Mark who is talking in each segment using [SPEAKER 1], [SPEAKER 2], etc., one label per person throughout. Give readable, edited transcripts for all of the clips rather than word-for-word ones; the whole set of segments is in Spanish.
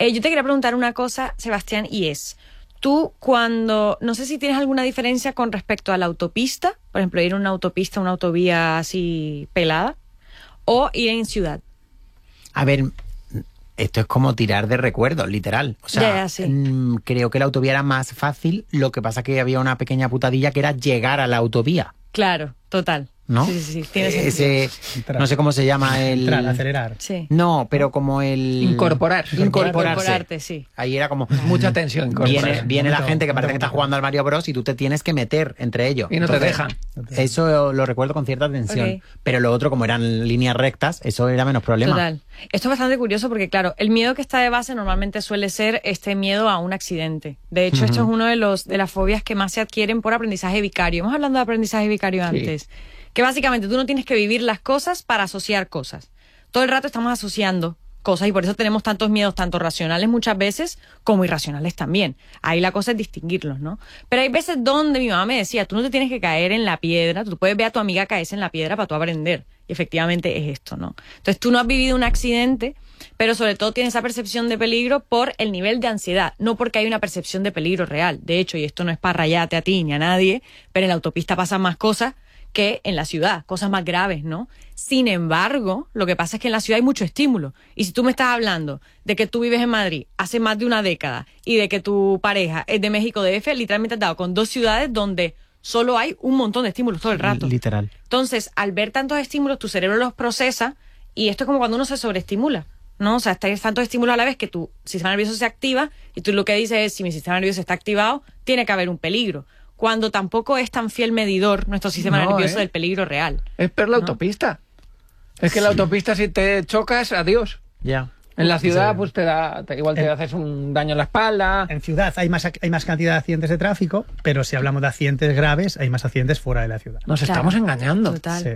[SPEAKER 1] Yo te quería preguntar una cosa, Sebastián, y es, tú no sé si tienes alguna diferencia con respecto a la autopista, por ejemplo, ir a una autopista, una autovía así pelada, o ir en ciudad.
[SPEAKER 2] A ver, esto es como tirar de recuerdos, literal. O sea,
[SPEAKER 1] sí.
[SPEAKER 2] Creo que la autovía era más fácil, lo que pasa es que había una pequeña putadilla que era llegar a la autovía.
[SPEAKER 1] Claro, total.
[SPEAKER 2] ¿No?
[SPEAKER 1] Sí, tiene sentido.
[SPEAKER 2] No sé cómo se llama
[SPEAKER 3] acelerar.
[SPEAKER 1] Sí.
[SPEAKER 2] No, pero como el...
[SPEAKER 1] Incorporarte, sí.
[SPEAKER 2] Ahí era como...
[SPEAKER 4] Mucha tensión.
[SPEAKER 2] Viene la gente que parece que está jugando al Mario Bros y tú te tienes que meter entre ellos.
[SPEAKER 4] Y no te dejan.
[SPEAKER 2] Eso lo recuerdo con cierta tensión.
[SPEAKER 1] Okay.
[SPEAKER 2] Pero lo otro, como eran líneas rectas, eso era menos problema.
[SPEAKER 1] Total. Esto es bastante curioso porque, claro, el miedo que está de base normalmente suele ser este miedo a un accidente. De hecho, esto es uno de las fobias que más se adquieren por aprendizaje vicario. Hemos hablado de aprendizaje vicario antes. Que básicamente tú no tienes que vivir las cosas para asociar cosas. Todo el rato estamos asociando cosas y por eso tenemos tantos miedos, tanto racionales muchas veces como irracionales también. Ahí la cosa es distinguirlos, ¿no? Pero hay veces donde mi mamá me decía, tú no te tienes que caer en la piedra, tú puedes ver a tu amiga caerse en la piedra para tú aprender. Y efectivamente es esto, ¿no? Entonces tú no has vivido un accidente, pero sobre todo tienes esa percepción de peligro por el nivel de ansiedad, no porque hay una percepción de peligro real. De hecho, y esto no es para rayarte a ti ni a nadie, pero en la autopista pasan más cosas que en la ciudad, cosas más graves, ¿no? Sin embargo, lo que pasa es que en la ciudad hay mucho estímulo. Y si tú me estás hablando de que tú vives en Madrid hace más de una década y de que tu pareja es de México DF, literalmente has dado con dos ciudades donde solo hay un montón de estímulos todo el rato.
[SPEAKER 2] Literal.
[SPEAKER 1] Entonces, al ver tantos estímulos, tu cerebro los procesa y esto es como cuando uno se sobreestimula, ¿no? O sea, hay tantos estímulos a la vez que tu sistema nervioso se activa y tú lo que dices es, si mi sistema nervioso está activado, tiene que haber un peligro. Cuando tampoco es tan fiel medidor nuestro sistema nervioso del peligro real.
[SPEAKER 4] Es peor la autopista. Es que la autopista, si te chocas, adiós.
[SPEAKER 2] Ya.
[SPEAKER 4] En la ciudad, pues igual te haces un daño en la espalda.
[SPEAKER 3] En ciudad hay más cantidad de accidentes de tráfico, pero si hablamos de accidentes graves, hay más accidentes fuera de la ciudad.
[SPEAKER 4] Nos estamos engañando.
[SPEAKER 1] Total.
[SPEAKER 3] Sí.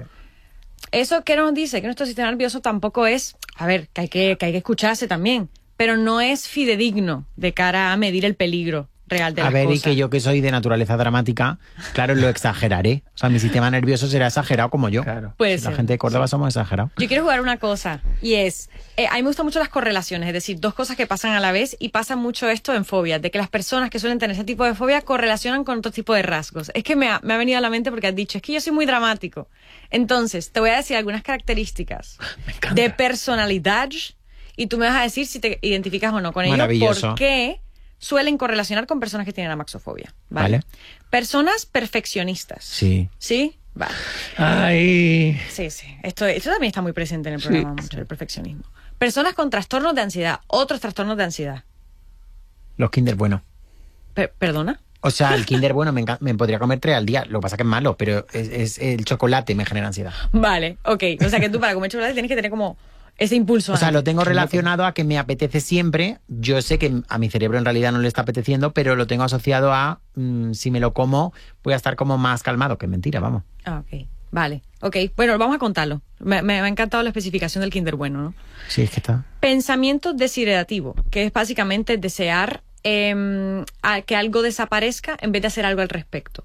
[SPEAKER 1] Eso que nos dice que nuestro sistema nervioso tampoco es, a ver, que hay que escucharse también, pero no es fidedigno de cara a medir el peligro real de las cosas.
[SPEAKER 2] Y que yo que soy de naturaleza dramática, claro, lo exageraré. O sea, mi sistema nervioso será exagerado como yo.
[SPEAKER 4] Claro.
[SPEAKER 1] Puede
[SPEAKER 2] La
[SPEAKER 1] ser.
[SPEAKER 2] gente de Córdoba somos exagerados.
[SPEAKER 1] Yo quiero jugar una cosa, y es, a mí me gustan mucho las correlaciones, es decir, dos cosas que pasan a la vez, y pasa mucho esto en fobias, de que las personas que suelen tener ese tipo de fobia correlacionan con otro tipo de rasgos. Es que me ha venido a la mente porque has dicho, es que yo soy muy dramático. Entonces, te voy a decir algunas características de personalidad, y tú me vas a decir si te identificas o no con ello.
[SPEAKER 2] Maravilloso.
[SPEAKER 1] ¿Por qué suelen correlacionar con personas que tienen amaxofobia? ¿Vale? Personas perfeccionistas.
[SPEAKER 2] Sí.
[SPEAKER 1] ¿Sí? Vale.
[SPEAKER 4] Ay.
[SPEAKER 1] Sí. Esto también está muy presente en el programa, mucho, el perfeccionismo. Personas con trastornos de ansiedad, otros trastornos de ansiedad.
[SPEAKER 2] Los Kinder Bueno.
[SPEAKER 1] ¿Perdona?
[SPEAKER 2] O sea, el Kinder Bueno me podría comer 3 al día. Lo que pasa que es malo, pero es el chocolate me genera ansiedad.
[SPEAKER 1] Vale, ok. O sea que tú para comer chocolate tienes que tener como ese impulso.
[SPEAKER 2] O sea, lo tengo relacionado a que me apetece siempre. Yo sé que a mi cerebro en realidad no le está apeteciendo, pero lo tengo asociado a si me lo como voy a estar como más calmado. Que mentira, vamos.
[SPEAKER 1] Ah, ok. Vale. Ok. Bueno, vamos a contarlo. Me ha encantado la especificación del Kinder Bueno, ¿no?
[SPEAKER 2] Sí, es que está.
[SPEAKER 1] Pensamiento desiderativo, que es básicamente desear que algo desaparezca en vez de hacer algo al respecto.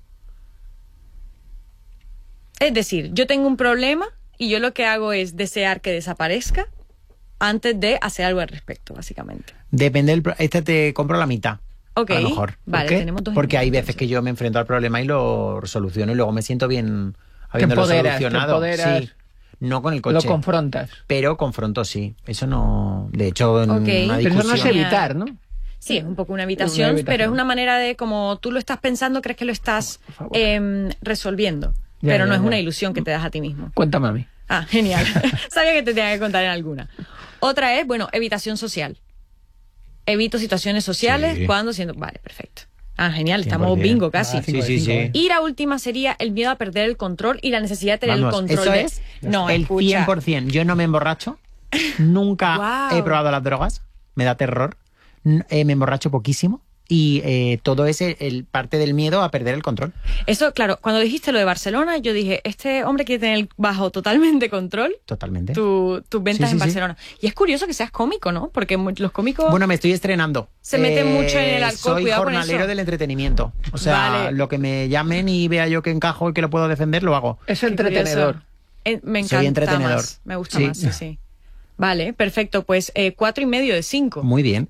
[SPEAKER 1] Es decir, yo tengo un problema y yo lo que hago es desear que desaparezca antes de hacer algo al respecto, básicamente.
[SPEAKER 2] Depende este te compro la mitad.
[SPEAKER 1] Ok.
[SPEAKER 2] A lo mejor.
[SPEAKER 1] Vale, tenemos dos.
[SPEAKER 2] Porque hay veces que yo me enfrento al problema y lo soluciono y luego me siento bien habiéndolo solucionado.
[SPEAKER 4] Te empoderas.
[SPEAKER 2] Sí. No con el coche.
[SPEAKER 4] Lo confrontas.
[SPEAKER 2] Pero confronto, sí. Eso no... De hecho, en una discusión...
[SPEAKER 4] Pero eso no es evitar, ¿no?
[SPEAKER 1] Sí, es un poco una evitación, pero es una manera de, como tú lo estás pensando, crees que lo estás resolviendo. Pero no es una ilusión que te das a ti mismo.
[SPEAKER 4] Cuéntame a mí.
[SPEAKER 1] Ah, genial. Sabía que te tenía que contar en alguna. Otra es, evitación social. Evito situaciones sociales cuando siento... Vale, perfecto. Ah, genial, estamos bingo casi.
[SPEAKER 2] Sí.
[SPEAKER 1] Y la última sería el miedo a perder el control y la necesidad de tener el control.
[SPEAKER 2] Eso es el 100%. Yo no me emborracho. Nunca he probado las drogas. Me da terror. Me emborracho poquísimo. Y todo es parte del miedo a perder el control.
[SPEAKER 1] Eso, claro, cuando dijiste lo de Barcelona, yo dije, este hombre quiere tener bajo totalmente control.
[SPEAKER 2] Totalmente.
[SPEAKER 1] Tus ventas en Barcelona. Y es curioso que seas cómico, ¿no? Porque los cómicos...
[SPEAKER 2] Bueno, me estoy estrenando.
[SPEAKER 1] Se meten mucho en el alcohol,
[SPEAKER 2] soy
[SPEAKER 1] cuidado con eso.
[SPEAKER 2] Soy jornalero del entretenimiento. O sea, lo que me llamen y vea yo que encajo y que lo puedo defender, lo hago.
[SPEAKER 4] Es entretenedor.
[SPEAKER 1] Me encanta.
[SPEAKER 2] Soy entretenedor.
[SPEAKER 1] Más. Me gusta más, sí. Vale, perfecto. Pues 4,5 de 5.
[SPEAKER 2] Muy bien.